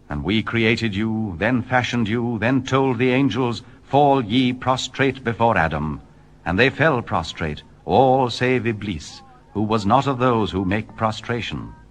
And we created you, then fashioned you, then told the angels, Fall ye prostrate before Adam. And they fell prostrate, all save Iblis, who was not of those who make prostration.